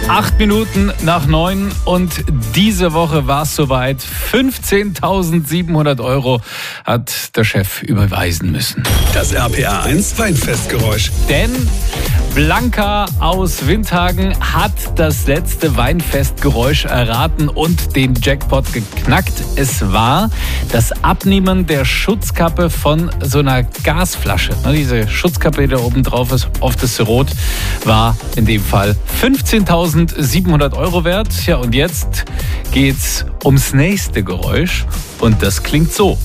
8 Minuten nach 9 und diese Woche war es soweit. 15.700 € hat der Chef überweisen müssen. Das RPA 1 Weinfestgeräusch. Denn Blanca aus Windhagen hat das letzte Weinfestgeräusch erraten und den Jackpot geknackt. Es war das Abnehmen der Schutzkappe von so einer Gasflasche. Diese Schutzkappe, die da oben drauf ist, oft ist sie rot, war in dem Fall 15.700 € wert. Ja, und jetzt geht's ums nächste Geräusch und das klingt so.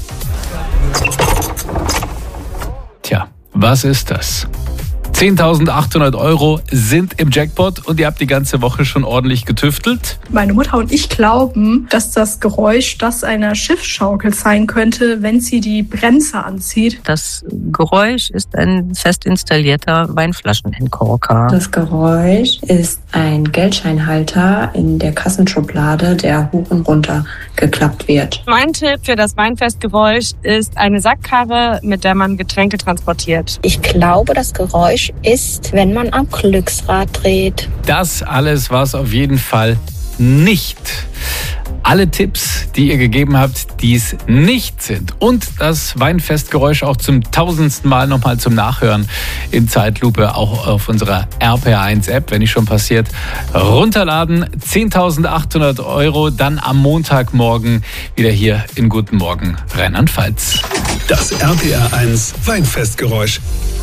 Tja, was ist das? 10.800 € sind im Jackpot und ihr habt die ganze Woche schon ordentlich getüftelt. Meine Mutter und ich glauben, dass das Geräusch das einer Schiffsschaukel sein könnte, wenn sie die Bremse anzieht. Das Geräusch ist ein fest installierter Weinflaschenentkorker. Das Geräusch ist ein Geldscheinhalter in der Kassenschublade, der hoch und runter geklappt wird. Mein Tipp für das Weinfestgeräusch ist eine Sackkarre, mit der man Getränke transportiert. Ich glaube, das Geräusch ist, wenn man am Glücksrad dreht. Das alles war es auf jeden Fall nicht. Alle Tipps, die ihr gegeben habt, die es nicht sind. Und das Weinfestgeräusch auch zum 1000. Mal nochmal zum Nachhören in Zeitlupe, auch auf unserer RPA1-App, wenn nicht schon passiert, runterladen. 10.800 €, dann am Montagmorgen wieder hier in Guten Morgen Rheinland-Pfalz. Das RPA 1 Weinfestgeräusch.